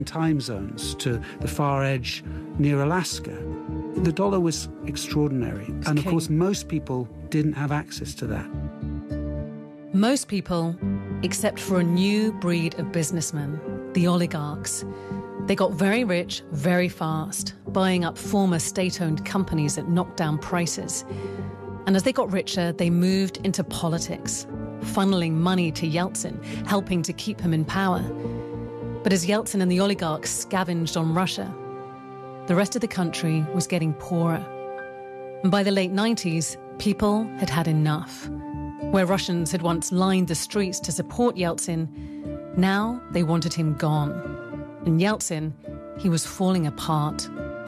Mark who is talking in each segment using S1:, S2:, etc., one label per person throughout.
S1: time zones to the far edge near Alaska. The dollar was extraordinary. And of course, most people didn't have access to that.
S2: Most people, except for a new breed of businessmen, the oligarchs. They got very rich very fast, buying up former state-owned companies at knockdown prices. And as they got richer, they moved into politics, funneling money to Yeltsin, helping to keep him in power. But as Yeltsin and the oligarchs scavenged on Russia, the rest of the country was getting poorer. And by the late 90s, people had had enough. Where Russians had once lined the streets to support Yeltsin, now they wanted him gone. And Yeltsin, he was falling apart.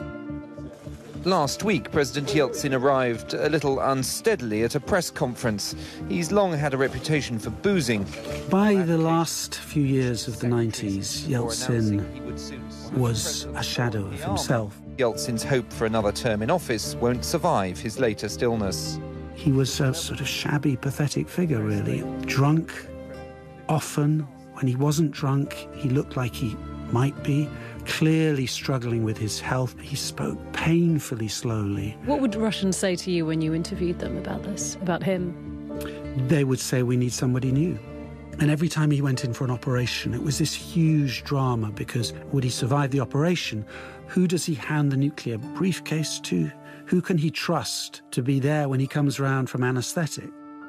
S3: Last week, President Yeltsin arrived a little unsteadily at a press conference. He's long had a reputation for boozing.
S1: By the last few years of the 90s, Yeltsin was a shadow of himself.
S3: Yeltsin's hope for another term in office won't survive his latest illness.
S1: He was a sort of shabby, pathetic figure, really. Drunk, often. When he wasn't drunk, he looked like he might be. Clearly struggling with his health. He spoke painfully slowly.
S4: What would Russians say to you when you interviewed them about this, about him?
S1: They would say, we need somebody new. And every time he went in for an operation, it was this huge drama, because would he survive the operation? Who does he hand the nuclear briefcase to? Who can he trust to be there when he comes round from anaesthetic?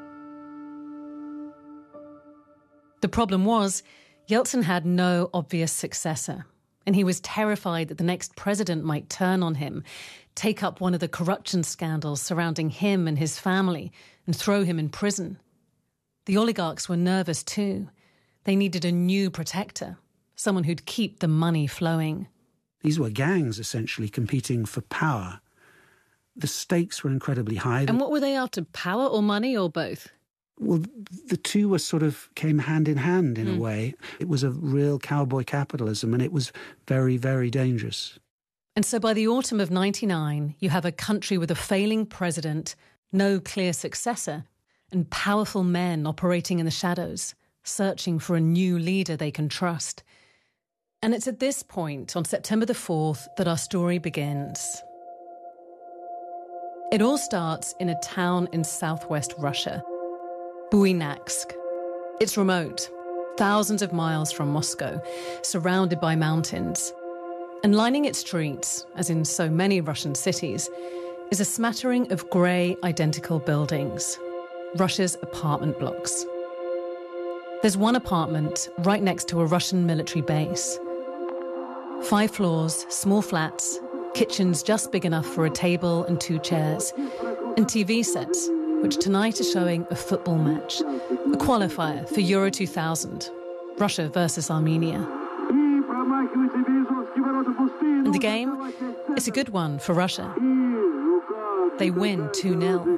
S2: The problem was, Yeltsin had no obvious successor. And he was terrified that the next president might turn on him, take up one of the corruption scandals surrounding him and his family, and throw him in prison. The oligarchs were nervous too. They needed a new protector, someone who'd keep the money flowing.
S1: These were gangs, essentially, competing for power. The stakes were incredibly high.
S4: And what were they after, power or money or both?
S1: Well, the two were sort of came hand in hand in a way. It was a real cowboy capitalism, and it was very, very dangerous.
S2: And so by the autumn of 99, you have a country with a failing president, no clear successor, and powerful men operating in the shadows, searching for a new leader they can trust. And it's at this point, on September the 4th, that our story begins. It all starts in a town in southwest Russia, Buynaksk. It's remote, thousands of miles from Moscow, surrounded by mountains. And lining its streets, as in so many Russian cities, is a smattering of grey, identical buildings, Russia's apartment blocks. There's one apartment right next to a Russian military base. 5 floors, small flats, kitchens just big enough for a table and 2 chairs, and TV sets, which tonight are showing a football match, a qualifier for Euro 2000, Russia versus Armenia. And the game, it's a good one for Russia. They win 2-0.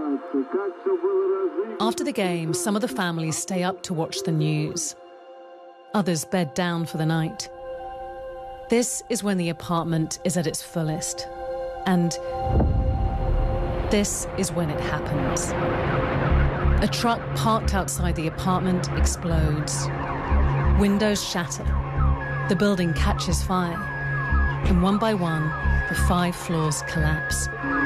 S2: After the game, some of the families stay up to watch the news. Others bed down for the night. This is when the apartment is at its fullest. And this is when it happens. A truck parked outside the apartment explodes. Windows shatter. The building catches fire. And one by one, the 5 floors collapse.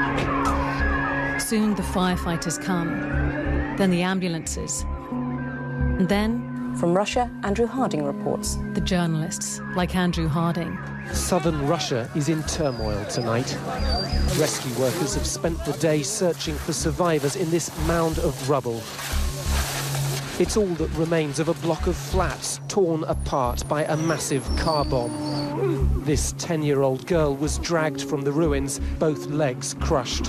S2: Soon the firefighters come. Then the ambulances. And then...
S5: From Russia, Andrew Harding reports.
S2: The journalists, like Andrew Harding.
S6: Southern Russia is in turmoil tonight. Rescue workers have spent the day searching for survivors in this mound of rubble. It's all that remains of a block of flats torn apart by a massive car bomb. This 10-year-old girl was dragged from the ruins, both legs crushed.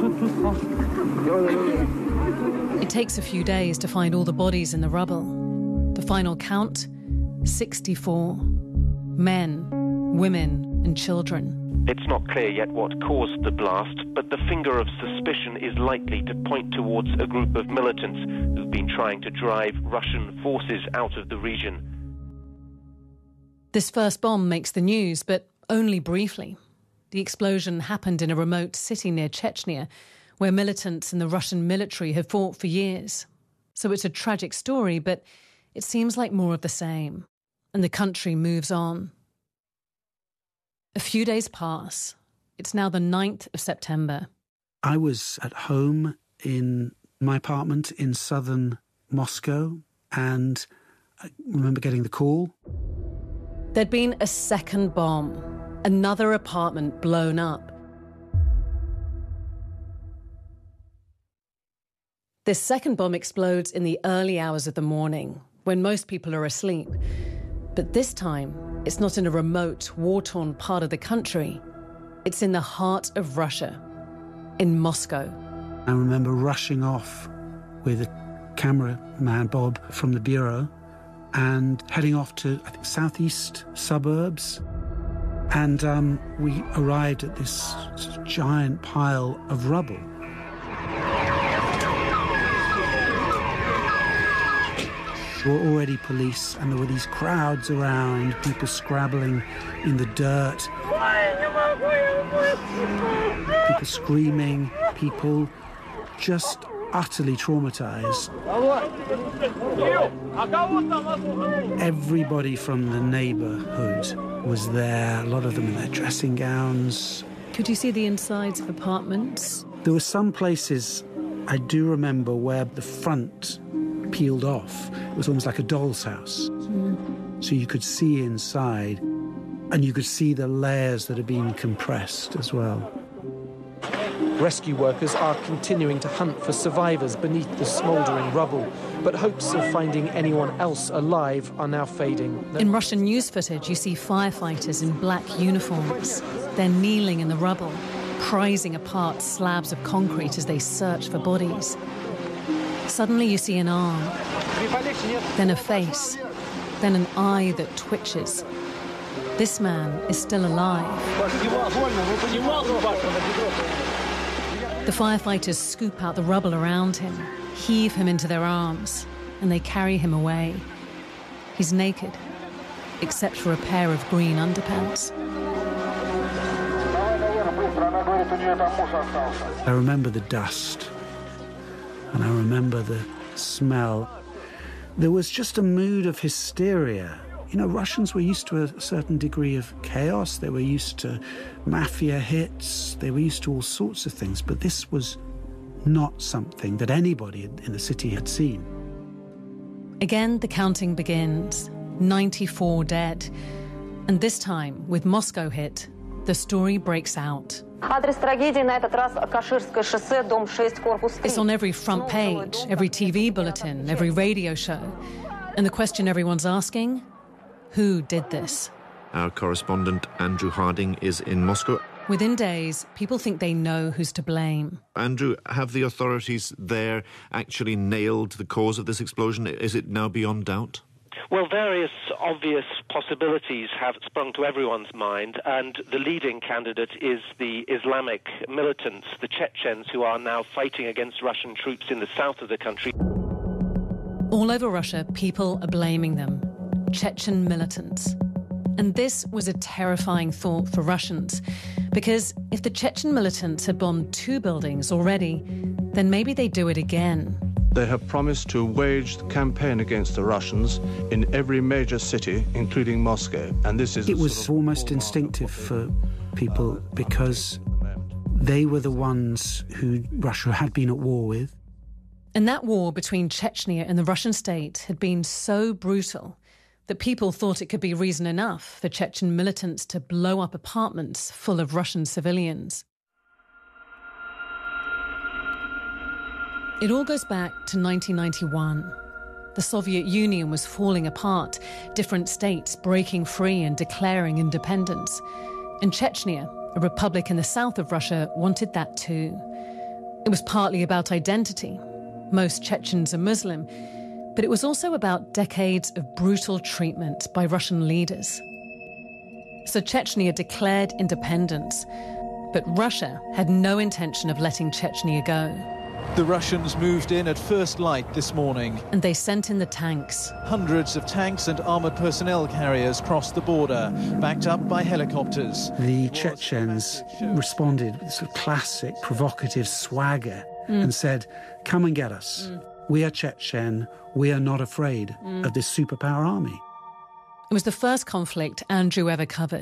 S2: It takes a few days to find all the bodies in the rubble. The final count, 64. Men, women and children.
S7: It's not clear yet what caused the blast, but the finger of suspicion is likely to point towards a group of militants who've been trying to drive Russian forces out of the region.
S2: This first bomb makes the news, but only briefly. The explosion happened in a remote city near Chechnya, where militants in the Russian military have fought for years. So it's a tragic story, but it seems like more of the same. And the country moves on. A few days pass. It's now the 9th of September.
S1: I was at home in my apartment in southern Moscow, and I remember getting the call.
S2: There'd been a second bomb, another apartment blown up. This second bomb explodes in the early hours of the morning, when most people are asleep. But this time, it's not in a remote, war-torn part of the country. It's in the heart of Russia, in Moscow.
S1: I remember rushing off with a cameraman, Bob, from the Bureau, and heading off to, I think, southeast suburbs. And we arrived at this giant pile of rubble. There were already police, and there were these crowds around, people scrabbling in the dirt, people screaming, people just utterly traumatized. Everybody from the neighborhood was there, a lot of them in their dressing gowns.
S2: Could you see the insides of apartments?
S1: There were some places I do remember where the front peeled off. It was almost like a doll's house. So you could see inside, and you could see the layers that had been compressed as well.
S6: Rescue workers are continuing to hunt for survivors beneath the smouldering rubble, but hopes of finding anyone else alive are now fading.
S2: In Russian news footage, you see firefighters in black uniforms. They're kneeling in the rubble, prizing apart slabs of concrete as they search for bodies. Suddenly you see an arm, then a face, then an eye that twitches. This man is still alive. The firefighters scoop out the rubble around him, heave him into their arms, and they carry him away. He's naked, except for a pair of green underpants.
S1: I remember the dust, and I remember the smell. There was just a mood of hysteria. You know, Russians were used to a certain degree of chaos. They were used to mafia hits. They were used to all sorts of things. But this was not something that anybody in the city had seen.
S2: Again, the counting begins. 94 dead. And this time, with Moscow hit, the story breaks out. It's on every front page, every TV bulletin, every radio show. And the question everyone's asking, who did this?
S8: Our correspondent Andrew Harding is in Moscow.
S2: Within days, people think they know who's to blame.
S8: Andrew, have the authorities there actually nailed the cause of this explosion? Is it now beyond doubt?
S7: Well, various obvious possibilities have sprung to everyone's mind, and the leading candidate is the Islamic militants, the Chechens, who are now fighting against Russian troops in the south of the country.
S2: All over Russia, people are blaming them. Chechen militants. And this was a terrifying thought for Russians, because if the Chechen militants had bombed 2 buildings already, then maybe they'd do it again.
S9: They have promised to wage the campaign against the Russians in every major city, including Moscow. And this is...
S1: It was almost instinctive for people because they were the ones who Russia had been at war with.
S2: And that war between Chechnya and the Russian state had been so brutal that people thought it could be reason enough for Chechen militants to blow up apartments full of Russian civilians. It all goes back to 1991. The Soviet Union was falling apart, different states breaking free and declaring independence. And Chechnya, a republic in the south of Russia, wanted that too. It was partly about identity. Most Chechens are Muslim, but it was also about decades of brutal treatment by Russian leaders. So Chechnya declared independence, but Russia had no intention of letting Chechnya go.
S10: The Russians moved in at first light this morning.
S2: And they sent in the tanks.
S10: Hundreds of tanks and armoured personnel carriers crossed the border, backed up by helicopters.
S1: The Chechens responded with sort of classic provocative swagger and said, "Come and get us. We are Chechen. We are not afraid of this superpower army."
S2: It was the first conflict Andrew ever covered.